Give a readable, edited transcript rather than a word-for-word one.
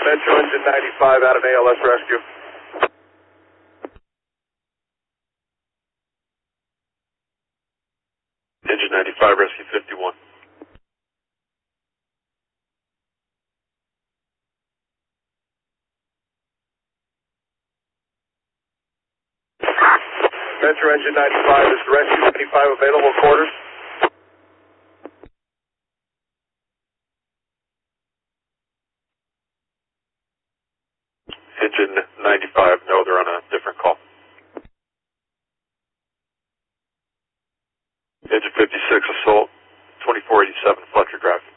Metro Engine 95 out of ALS rescue. Engine 95, rescue 51. Metro Engine 95, is the rescue 95 available quarters? Engine 95, no, they're on a different call. Engine 56, assault, 2487 Fletcher Drive.